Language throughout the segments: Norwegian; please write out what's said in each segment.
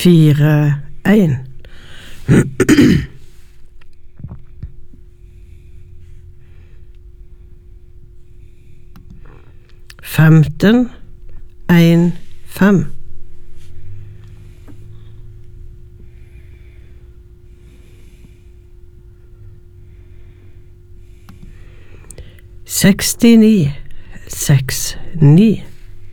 4-1. 15-1-5. 69-6-9.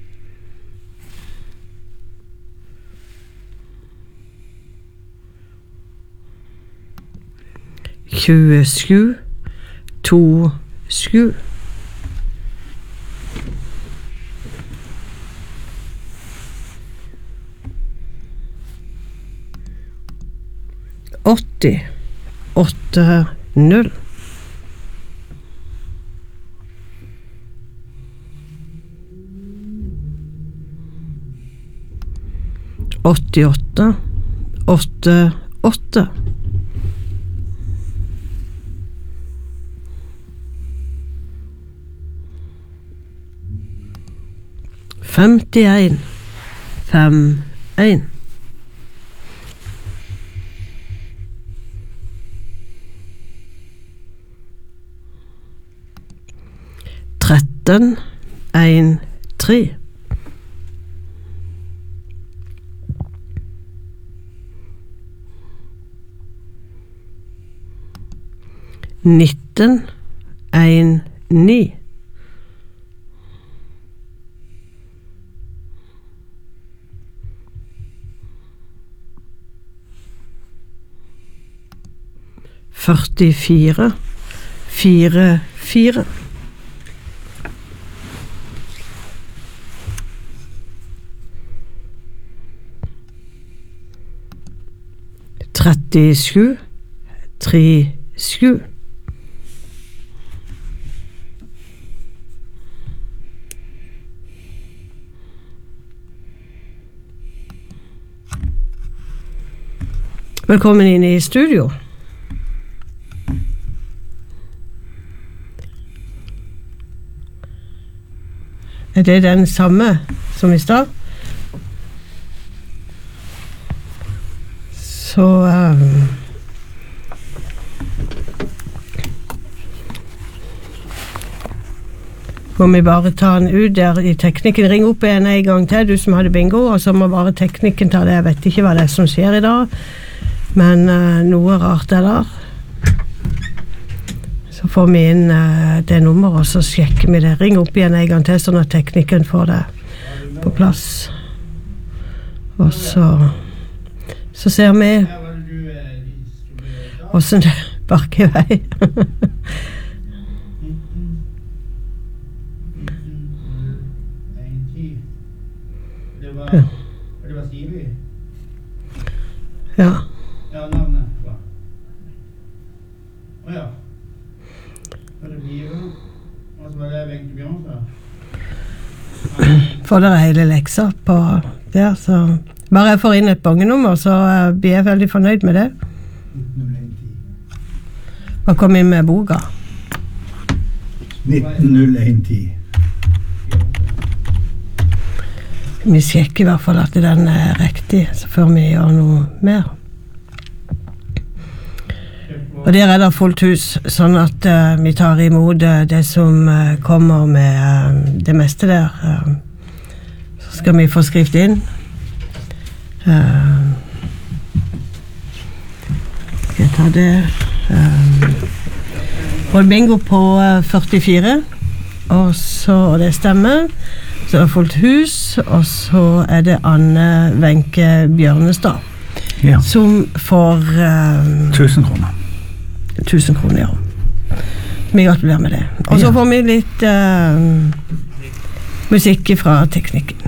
27-2-7. 80-8-0. 88-8-8. 51-5-1. 13-1-3. 19-1-9. 44-4-4. 37-3-7. 'Velkommen inn i studio. Er det den samme som i stad? Så må vi bare ta den ut der i teknikken. Ring opp en gang til, du som hadde bingo, og så må bare teknikken ta det. Jeg vet ikke hva det er som skjer i dag, men noe rart er der. Så får vi inn det nummeret, og så sjekker vi det. Ring opp igjen en gang til, sånn at teknikken får det på plass. Og så ser vi hvordan det barker i vei. Det var Sivi? Ja. Ja, navnet var. Åja. Var det Biro? Og så var det Bengt Bjørnstad? For det hele lekser på der, så bare jeg får inn et bangenummer, så blir jeg veldig fornøyd med det. 190110. Hva kom inn med boka? 190110. Vi sjekker i hvert fall at den er riktig, så før vi gjør noe mer. Og der er det fullt hus, sånn at vi tar imot det som kommer med det meste der. Så skal vi få skrift inn. Skal jeg ta det? Og bingo på 44, og så det stemmer. Så det er fullt hus, og så er det Anne Wenche Bjørnestad, Ja. som får 1000 kroner. 1000 kroner, ja. Vi gratulerer med det. Og så får vi litt musikk fra teknikk.